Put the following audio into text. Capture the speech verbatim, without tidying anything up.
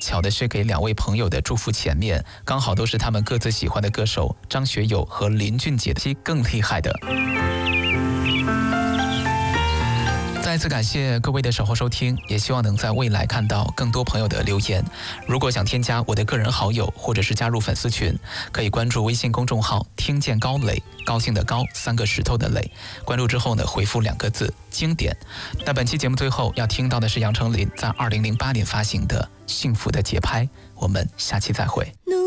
巧的是给两位朋友的祝福前面刚好都是他们各自喜欢的歌手张学友和林俊杰的，更厉害的。再次感谢各位的守候收听，也希望能在未来看到更多朋友的留言。如果想添加我的个人好友，或者是加入粉丝群，可以关注微信公众号听见高磊，高兴的高，三个石头的磊。关注之后呢，回复两个字经典。那本期节目最后要听到的是杨丞琳在二零零八年发行的《幸福的节拍》，我们下期再会。